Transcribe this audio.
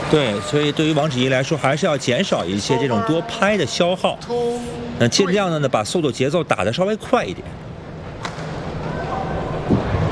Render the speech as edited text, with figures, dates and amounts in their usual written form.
对，所以对于王子怡来说，还是要减少一些这种多拍的消耗，尽量的呢把速度节奏打得稍微快一点。